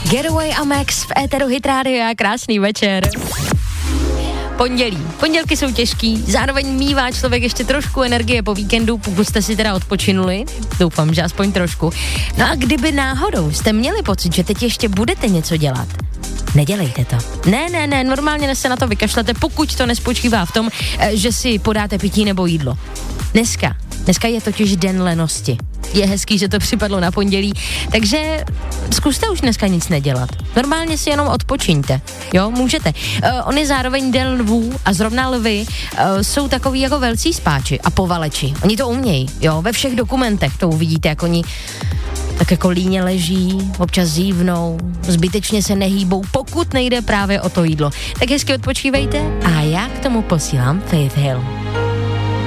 Getaway a Max v éteru Hit Radio a krásný večer. Pondělky jsou těžký, zároveň mívá člověk ještě trošku energie po víkendu, pokud jste si teda odpočinuli, doufám, že aspoň trošku. No a kdyby náhodou jste měli pocit, že teď ještě budete něco dělat, nedělejte to. Ne, normálně se na to vykašlete, pokud to nespočívá v tom, že si podáte pití nebo jídlo. Dneska je totiž den lenosti. Je hezký, že to připadlo na pondělí, takže zkuste už dneska nic nedělat. Normálně si jenom odpočiňte, jo, můžete. On je zároveň den lvů a zrovna lvy jsou takový jako velcí spáči a povaleči. Oni to umějí, jo, ve všech dokumentech to uvidíte, jak oni tak jako líně leží, občas zívnou, zbytečně se nehýbou, pokud nejde právě o to jídlo. Tak hezky odpočívejte a já k tomu posílám Faith Hill.